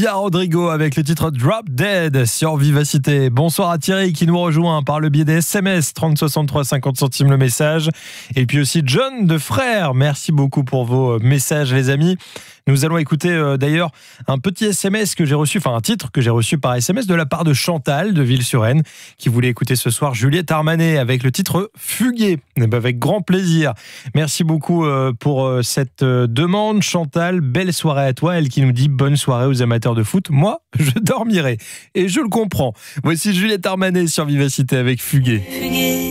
Olivia Rodrigo avec le titre Drop Dead sur Vivacité. Bonsoir à Thierry qui nous rejoint par le biais des SMS 30 63 50 centimes le message. Et puis aussi John de Frères. Merci beaucoup pour vos messages les amis. Nous allons écouter d'ailleurs un petit SMS que j'ai reçu, enfin un titre que j'ai reçu par SMS de la part de Chantal de Ville-sur-Aisne qui voulait écouter ce soir Juliette Armanet avec le titre Fuguer. Avec grand plaisir. Merci beaucoup pour cette demande Chantal. Belle soirée à toi. Elle qui nous dit bonne soirée aux amateurs de foot. Moi, je dormirai et je le comprends. Voici Juliette Armanet sur Vivacité avec Fuguer.